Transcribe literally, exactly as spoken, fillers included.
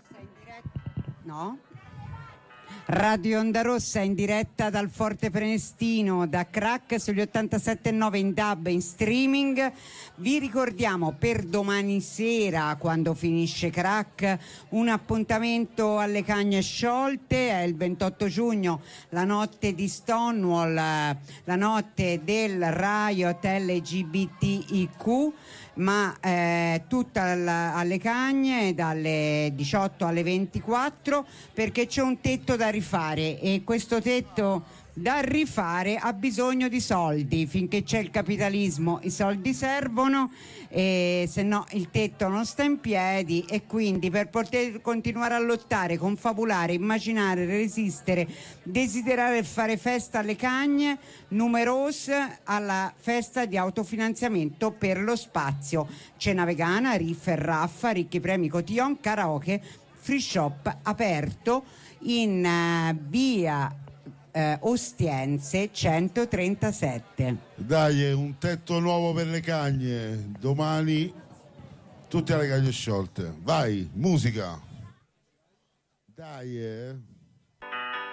No? Radio Onda Rossa in diretta dal Forte Prenestino, da Crack sugli ottantasette e nove in D A B in streaming. Vi ricordiamo per domani sera, quando finisce Crack, un appuntamento alle Cagne Sciolte. È il ventotto giugno, la notte di Stonewall, la notte del riot L G B T I Q, ma eh, tutta alle Cagne dalle diciotto alle ventiquattro, perché c'è un tetto da rifare e questo tetto da rifare ha bisogno di soldi. Finché c'è il capitalismo i soldi servono, e se no il tetto non sta in piedi, e quindi per poter continuare a lottare, confabulare, immaginare, resistere, desiderare fare festa alle Cagne, numeros alla festa di autofinanziamento per lo spazio, cena vegana, riff e raffa, ricchi premi cotillon, karaoke, free shop aperto in uh, via Uh, Ostiense centotrentasette. Dai, un tetto nuovo per le Cagne, domani tutte alle Cagne Sciolte. Vai, musica. Dai, eh.